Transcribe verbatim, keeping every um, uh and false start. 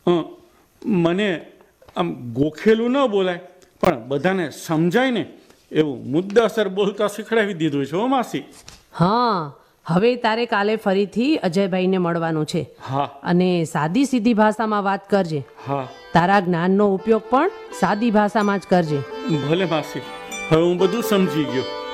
અ, મને આમ ગોખેલું ન બોલાય પણ બધાને સમજાય ને એવું મુદ્દાસર બોલતા શીખડાવી દીધું છે હો માસી. હા, હવે તારે કાલે ફરીથી અજયભાઈને મળવાનું છે. હા અને સાદી સીધી ભાષામાં વાત કરજે. હા તારા જ્ઞાનનો ઉપયોગ પણ સાદી ભાષામાં જ કરજે. ભલે માસી, હવે હું બધું સમજી ગયો.